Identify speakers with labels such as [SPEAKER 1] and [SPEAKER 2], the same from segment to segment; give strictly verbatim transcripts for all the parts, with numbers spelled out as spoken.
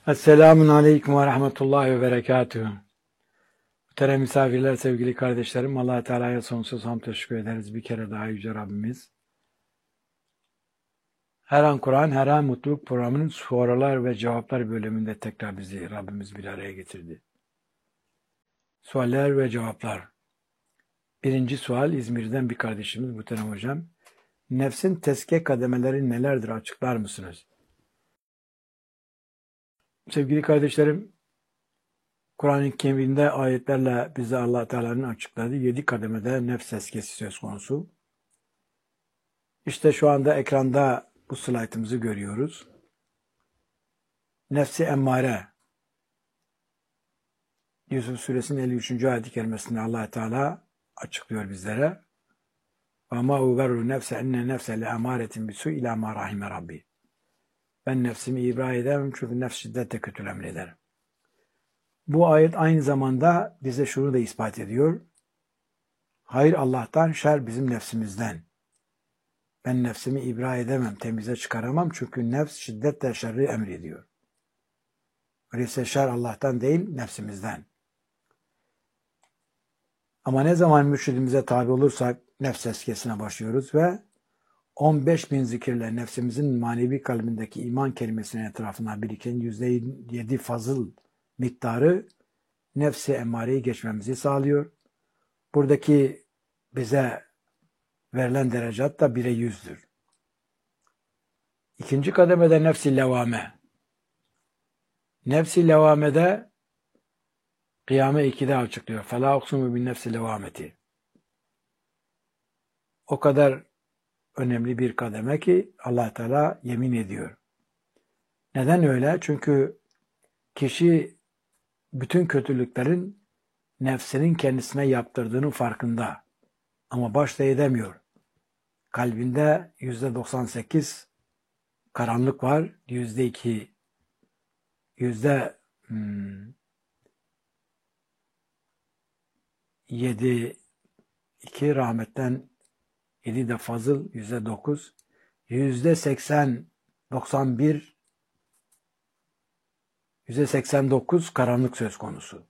[SPEAKER 1] Esselamun Aleyküm ve Rahmetullahi ve Berekatühü. Muhterem misafirler, sevgili kardeşlerim, Allah-u Teala'ya sonsuz hamd teşekkür ederiz. Bir kere daha Yüce Rabbimiz. Her an Kur'an, her an mutluluk programının sorular ve cevaplar bölümünde tekrar bizi Rabbimiz bir araya getirdi. Sualler ve cevaplar. Birinci sual İzmir'den bir kardeşimiz muhterem hocam. Nefsin tezkiye kademeleri nelerdir, açıklar mısınız? Sevgili kardeşlerim, Kur'an-ı Kerim'de ayetlerle bize Allah Teala'nın açıkladığı yedi kademede nefs tezkiyesi söz konusu. İşte şu anda ekranda bu slaytımızı görüyoruz. Nefsi emmare. Yusuf Suresinin elli üçüncü ayet-i kerimesinde Allah Teala açıklıyor bizlere. وَمَا اُغَرُّ نَفْسَ اِنَّ نَفْسَ لَاَمَارَةٍ بِسُوءِ اِلَى مَا رَحِمَ رَبِّي. Ben nefsimi ibra edemem çünkü nefs şiddetle kötü emreder. Bu ayet aynı zamanda bize şunu da ispat ediyor. Hayır Allah'tan, şer bizim nefsimizden. Ben nefsimi ibra edemem, temize çıkaramam çünkü nefs şiddetle şerri emrediyor. Öyleyse şer Allah'tan değil, nefsimizden. Ama ne zaman mürşidimize tabi olursak nefs tezkiyesine başlıyoruz ve on beş bin zikirle nefsimizin manevi kalbindeki iman kelimesinin etrafına biriken yüzde yedi fazıl miktarı nefsi emmareyi geçmemizi sağlıyor. Buradaki bize verilen derecat da bire yüzdür. İkinci kademede nefs-i levame. Nefs-i levamede Kıyame ikide açıklıyor. فَلَا اُقْسُمُ بِالنَّفْسِ levameti. O kadar önemli bir kademe ki Allah Teala yemin ediyor. Neden öyle? Çünkü kişi bütün kötülüklerin nefsinin kendisine yaptırdığının farkında. Ama başta edemiyor. Kalbinde yüzde doksan sekiz karanlık var. Yüzde iki yüzde hmm, yedi iki rahmetten yedi de fazıl yüzde dokuz yüzde seksen doksan bir yüzde seksen dokuz karanlık söz konusu.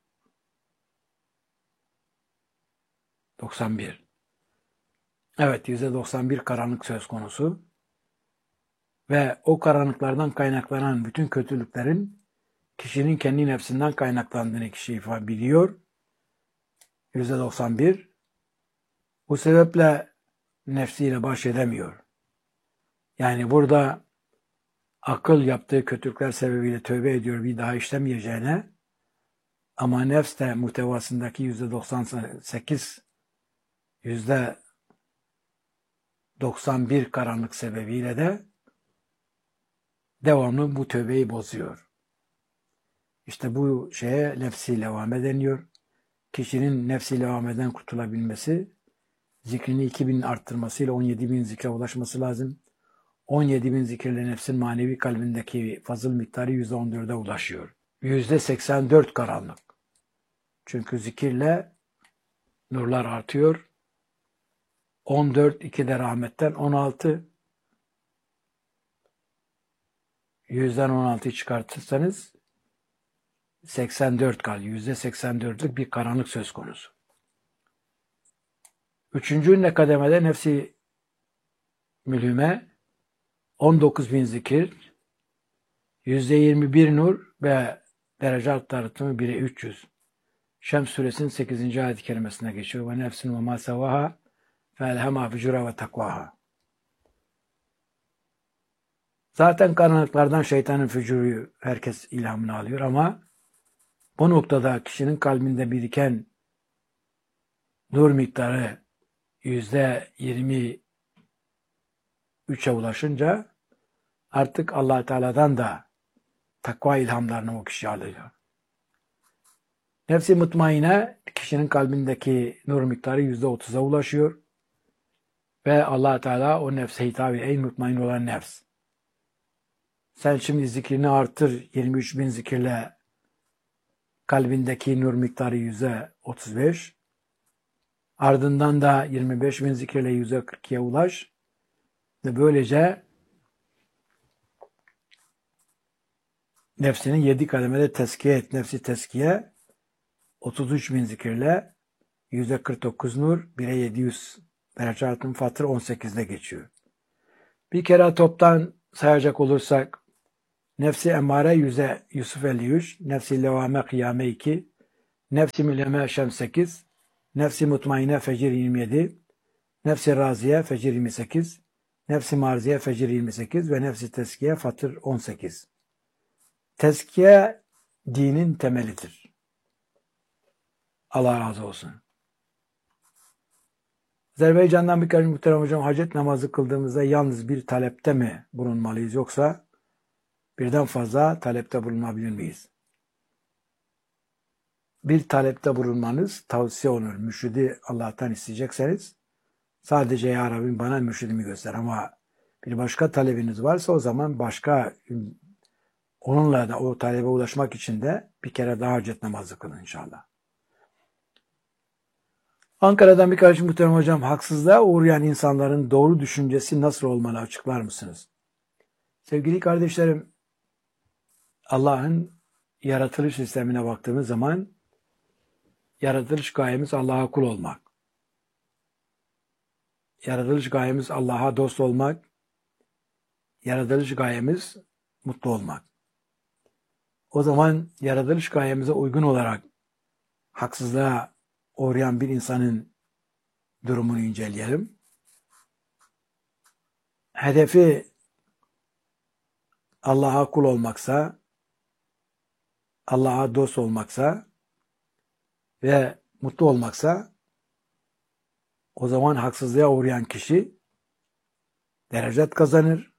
[SPEAKER 1] doksan bir. Evet, yüzde doksan bir karanlık söz konusu. Ve o karanlıklardan kaynaklanan bütün kötülüklerin kişinin kendi nefsinden kaynaklandığını kişi ifade biliyor. yüzde doksan bir. Bu sebeple nefsiyle baş edemiyor. Yani burada akıl yaptığı kötülükler sebebiyle tövbe ediyor bir daha işlemeyeceğine, ama nefs de muhtevasındaki yüzde doksan sekiz, yüzde doksan bir karanlık sebebiyle de devamlı bu tövbeyi bozuyor. İşte bu şeye nefsi levame deniyor. Kişinin nefsi levameden kurtulabilmesi, zikrini iki bin arttırmasıyla on yedi bin zikre ulaşması lazım. on yedi bin zikirle nefsin manevi kalbindeki fazıl miktarı yüzde on dörde ulaşıyor. yüzde seksen dört karanlık. Çünkü zikirle nurlar artıyor. on dört, iki de rahmetten on altı. yüzden on altıyı çıkartırsanız seksen dört kalıyor. yüzde seksen dörtlük bir karanlık söz konusu. Üçüncü ne kademede nefsi mülhüme on dokuz bin zikir, yüzde yirmi bir nur ve derece tartımı bire üç yüz. Şems suresinin sekizinci ayet-i kerimesine geçiyor. Ve nefsin ve ma sevaha fe elhemâ fücura ve takvaha. Zaten karanlıklardan şeytanın fücuru herkes ilhamını alıyor ama bu noktada kişinin kalbinde biriken nur miktarı yüzde yirmi üçe ulaşınca artık Allah Teala'dan da takva ilhamlarını o kişi alıyor. Nefsi mutmaine kişinin kalbindeki nur miktarı yüzde otuza ulaşıyor ve Allah Teala o nefse hitap ediyor. Ey mutmain olan nefs. Sen şimdi zikrini artır, yirmi üç bin zikirle kalbindeki nur miktarı yüzde otuz beş. Ardından da yirmi beş bin zikirle yüzde kırk ikiye ulaş. Ve böylece nefsini yedi kademede tezkiye et. Nefsi tezkiye otuz üç bin zikirle yüzde kırk dokuz nur, bire yedi yüz derece artım fatır on sekizde geçiyor. Bir kere toptan sayacak olursak nefsi emmare yüze Yusuf elli üç, nefsi levame kıyame iki, nefsi mülheme şem sekiz, nefsi mutmaine fecir yirmi yedi, nefsi raziye fecir yirmi sekiz, nefsi marziye fecir yirmi sekiz ve nefsi teskiye fatır on sekiz. Teskiye dinin temelidir. Allah razı olsun. Azerbaycan'dan birkaç muhterem hocam, hacet namazı kıldığımızda yalnız bir talepte mi bulunmalıyız, yoksa birden fazla talepte bulunabilir miyiz? Bir talepte bulunmanız tavsiye olur. Mürşidi Allah'tan isteyecekseniz sadece ya Rabbim bana mürşidimi göster, ama bir başka talebiniz varsa o zaman başka, onunla da o talebe ulaşmak için de bir kere daha hacet namazı kılın inşallah. Ankara'dan birkaç muhterem hocam, haksızlığa uğrayan insanların doğru düşüncesi nasıl olmalı, açıklar mısınız? Sevgili kardeşlerim, Allah'ın yaratılış sistemine baktığımız zaman yaratılış gayemiz Allah'a kul olmak. Yaratılış gayemiz Allah'a dost olmak. Yaratılış gayemiz mutlu olmak. O zaman yaratılış gayemize uygun olarak haksızlığa uğrayan bir insanın durumunu inceleyelim. Hedefi Allah'a kul olmaksa, Allah'a dost olmaksa ve mutlu olmaksa, o zaman haksızlığa uğrayan kişi derecet kazanır.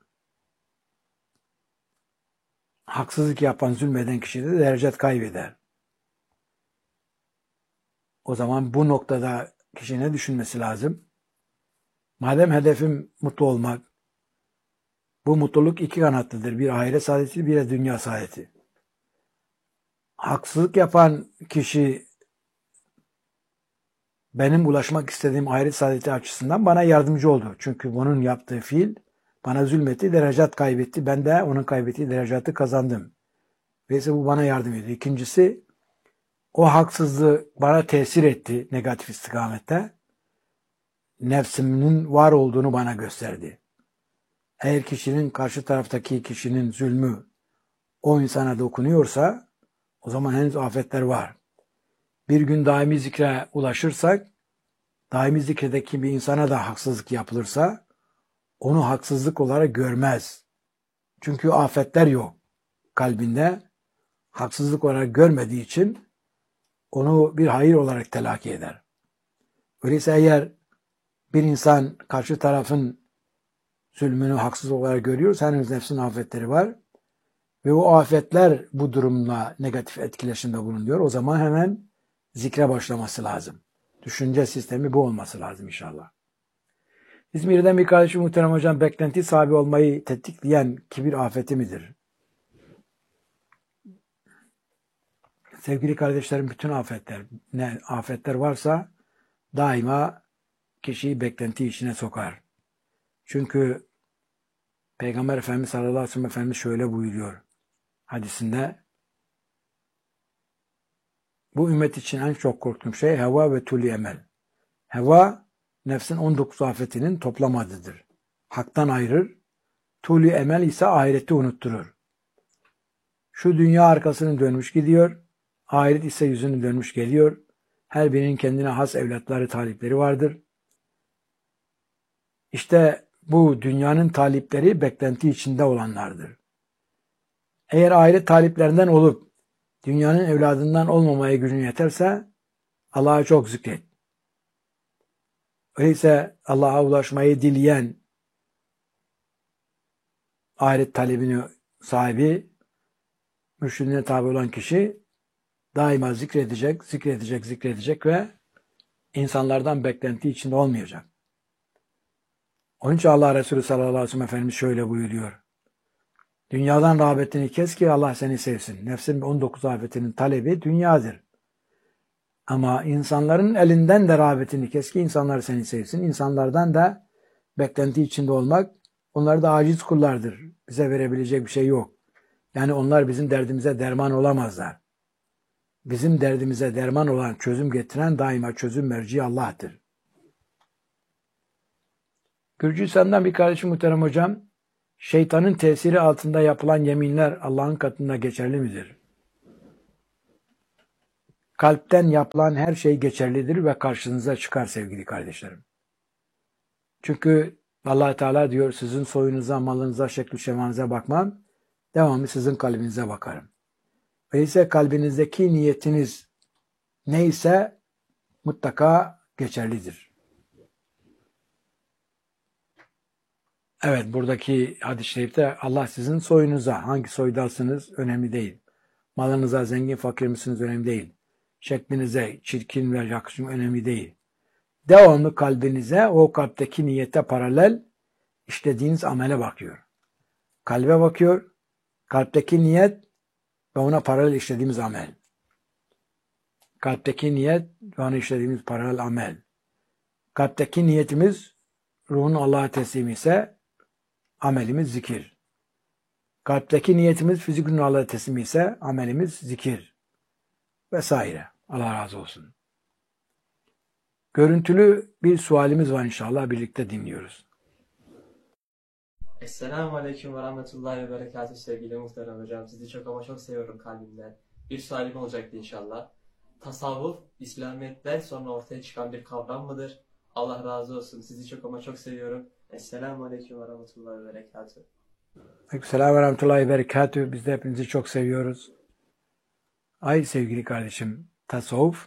[SPEAKER 1] Haksızlık yapan, zulmeden kişi de derecet kaybeder. O zaman bu noktada kişi ne düşünmesi lazım? Madem hedefim mutlu olmak, bu mutluluk iki kanatlıdır. Bir ahiret saadeti, bir de dünya saadeti. Haksızlık yapan kişi benim ulaşmak istediğim ahiret saadeti açısından bana yardımcı oldu. Çünkü bunun yaptığı fiil bana zulmetti, derecat kaybetti. Ben de onun kaybettiği derecatı kazandım. Ve bu bana yardım ediyor. İkincisi, o haksızlığı bana tesir etti negatif istikamette. Nefsimin var olduğunu bana gösterdi. Eğer kişinin, karşı taraftaki kişinin zulmü o insana dokunuyorsa, o zaman henüz afetler var. Bir gün daimi zikre ulaşırsak, daimi zikredeki bir insana da haksızlık yapılırsa, onu haksızlık olarak görmez. Çünkü afetler yok kalbinde. Haksızlık olarak görmediği için onu bir hayır olarak telakki eder. Öyleyse eğer bir insan karşı tarafın zulmünü haksız olarak görüyorsa, henüz nefsin afetleri var ve o afetler bu durumla negatif etkileşimde bulunuyor. O zaman hemen zikre başlaması lazım. Düşünce sistemi bu olması lazım inşallah. İzmir'den bir kardeşim muhterem hocam, beklenti sahibi olmayı tetikleyen kibir afeti midir? Sevgili kardeşlerim, bütün afetler, ne afetler varsa daima kişiyi beklenti işine sokar. Çünkü Peygamber Efendimiz sallallahu aleyhi ve sellem Efendimiz şöyle buyuruyor hadisinde: bu ümmet için en çok korktuğum şey heva ve tuli emel. Heva, nefsin on dokuz afetinin toplam adıdır. Haktan ayırır. Tuli emel ise ahireti unutturur. Şu dünya arkasını dönmüş gidiyor. Ahiret ise yüzünü dönmüş geliyor. Her birinin kendine has evlatları, talipleri vardır. İşte bu dünyanın talipleri beklenti içinde olanlardır. Eğer ahiret taliplerinden olup dünyanın evladından olmamaya gücün yeterse Allah'a çok zikret. Öyleyse Allah'a ulaşmayı dileyen ahiret talebini sahibi, mürşidine tabi olan kişi daima zikredecek, zikredecek, zikredecek ve insanlardan beklenti içinde olmayacak. Onun için Allah Resulü sallallahu aleyhi ve sellem Efendimiz şöyle buyuruyor: dünyadan rağbetini kes ki Allah seni sevsin. Nefsin on dokuz afetinin talebi dünyadır. Ama insanların elinden de rağbetini kes ki insanlar seni sevsin. İnsanlardan da beklenti içinde olmak, onlar da aciz kullardır. Bize verebilecek bir şey yok. Yani onlar bizim derdimize derman olamazlar. Bizim derdimize derman olan, çözüm getiren daima çözüm merci Allah'tır. Gürcistan'dan bir kardeşim muhterem hocam, şeytanın tesiri altında yapılan yeminler Allah'ın katında geçerli midir? Kalpten yapılan her şey geçerlidir ve karşınıza çıkar sevgili kardeşlerim. Çünkü Allah Teala diyor, sizin soyunuza, malınıza, şekli şemanıza bakmam, devamlı sizin kalbinize bakarım. Öyleyse kalbinizdeki niyetiniz neyse mutlaka geçerlidir. Evet, buradaki hadis-i şerifte Allah sizin soyunuza, hangi soydasınız önemli değil. Malınıza zengin fakir misiniz önemli değil. Şeklinize çirkin ve yakışım önemli değil. Devamlı kalbinize, o kalpteki niyete paralel işlediğiniz amele bakıyor. Kalbe bakıyor, kalpteki niyet ve ona paralel işlediğimiz amel. Kalpteki niyet ve ona işlediğimiz paralel amel. Kalpteki niyetimiz ruhun Allah'a teslimi ise amelimiz zikir. Kalpteki niyetimiz fizikün Allah'a teslimi ise amelimiz zikir. Vesaire. Allah razı olsun. Görüntülü bir sualimiz var inşallah. Birlikte dinliyoruz.
[SPEAKER 2] Esselamu Aleyküm ve Rahmetullahi ve Berekatuhu sevgili muhterem hocam. Sizi çok ama çok seviyorum kalbimden. Bir sualim olacaktı inşallah. Tasavvuf, İslamiyet'ten sonra ortaya çıkan bir kavram mıdır? Allah razı olsun. Sizi çok ama çok seviyorum. Esselamu Aleyküm ve Rahmetullahi ve Berekatuhu.
[SPEAKER 1] Aleykümselam ve Rahmetullahi ve Berekatuhu. Biz de hepinizi çok seviyoruz. Ay sevgili kardeşim, tasavvuf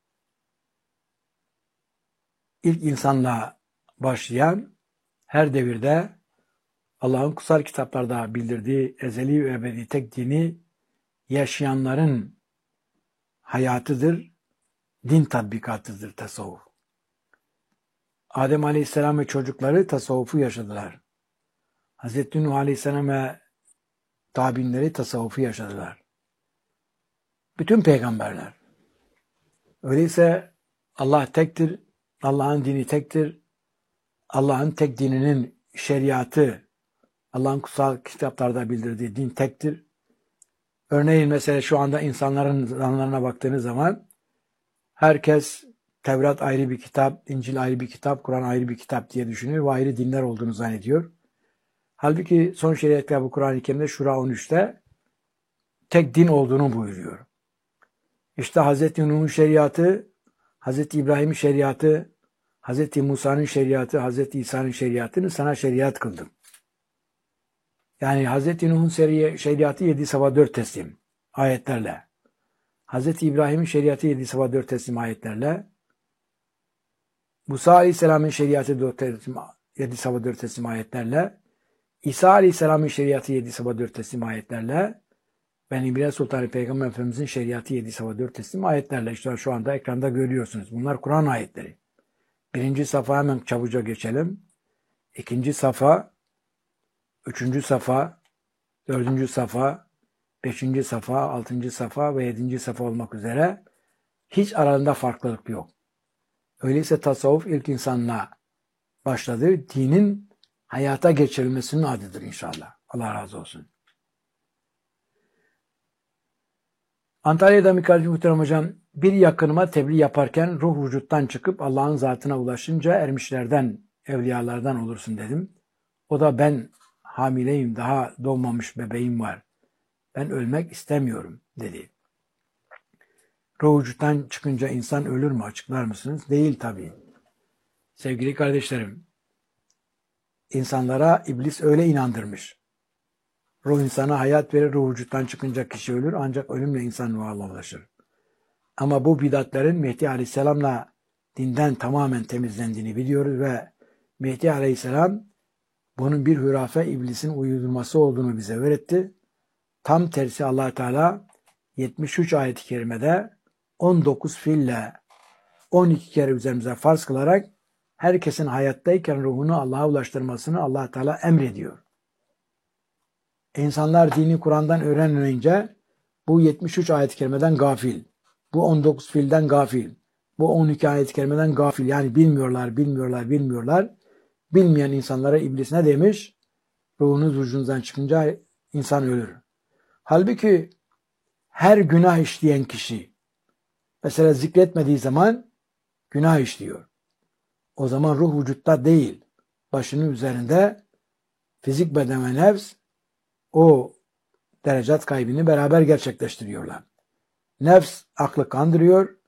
[SPEAKER 1] ilk insanla başlayan, her devirde Allah'ın kutsal kitaplarda bildirdiği ezeli ve ebedi tek dini yaşayanların hayatıdır, din tatbikatıdır tasavvuf. Adem Aleyhisselam ve çocukları tasavvufu yaşadılar. Hazreti Nuh Aleyhisselam ve tabinleri tasavvufu yaşadılar. Bütün peygamberler. Öyleyse Allah tektir, Allah'ın dini tektir, Allah'ın tek dininin şeriatı, Allah'ın kutsal kitaplarda bildirdiği din tektir. Örneğin mesela şu anda insanların zanlarına baktığınız zaman herkes Tevrat ayrı bir kitap, İncil ayrı bir kitap, Kur'an ayrı bir kitap diye düşünüyor ve ayrı dinler olduğunu zannediyor. Halbuki son şeriatla bu Kur'an-ı Kerim'de Şura on üçte tek din olduğunu buyuruyor. İşte Hazreti Nuh'un şeriatı, Hazreti İbrahim'in şeriatı, Hazreti Musa'nın şeriatı, Hazreti İsa'nın şeriatını sana şeriat kıldım. Yani Hazreti Nuh'un şeriatı yedi sabah dört teslim ayetlerle. Hazreti İbrahim'in şeriatı yedi sabah dört teslim ayetlerle. Musa Aleyhisselam'ın şeriatı yedi sabah dört teslim ayetlerle. İsa Aleyhisselam'ın şeriatı yedi sabah dört teslim ayetlerle. Ben İbrahim Sultanı Peygamber Efendimiz'in şeriatı yedi sabah dört teslim ayetlerle. İşte şu anda ekranda görüyorsunuz. Bunlar Kur'an ayetleri. Birinci safa hemen çabuca geçelim. İkinci safa, üçüncü safa, dördüncü safa, beşinci safa, altıncı safa ve yedinci safa olmak üzere hiç aralarında farklılık yok. Öyleyse tasavvuf ilk insanla başladı. Dinin hayata geçirilmesinin adıdır inşallah. Allah razı olsun. Antalya'da Mikail Muhterem Hocam, bir yakınıma tebliğ yaparken ruh vücuttan çıkıp Allah'ın zatına ulaşınca ermişlerden, evliyalardan olursun dedim. O da ben hamileyim, daha doğmamış bebeğim var. Ben ölmek istemiyorum dedi. Ruh vücuttan çıkınca insan ölür mü, açıklar mısınız? Değil tabii. Sevgili kardeşlerim, insanlara iblis öyle inandırmış. Ruh insana hayat verir, ruh vücuttan çıkınca kişi ölür, ancak ölümle insan ruhuna ulaşır. Ama bu bidatlerin Mehdi Aleyhisselam'la dinden tamamen temizlendiğini biliyoruz ve Mehdi Aleyhisselam bunun bir hurafe, iblisin uydurması olduğunu bize öğretti. Tam tersi Allah Teala yetmiş üç ayet-i kerimede on dokuz fiille on iki kere üzerimize farz kılarak herkesin hayattayken ruhunu Allah'a ulaştırmasını Allah Teala emrediyor. İnsanlar dini Kur'an'dan öğrenmeyince bu yetmiş üç ayet-i kerimeden gafil, bu on dokuz fiilden gafil, bu on iki ayet-i kerimeden gafil. Yani bilmiyorlar, bilmiyorlar, bilmiyorlar. Bilmeyen insanlara iblis ne demiş? Ruhunuz vücudunuzdan çıkınca insan ölür. Halbuki her günah işleyen kişi mesela zikretmediği zaman günah işliyor. O zaman ruh vücutta değil, başının üzerinde fizik beden ve nefs o derecat kaybını beraber gerçekleştiriyorlar. Nefs aklı kandırıyor,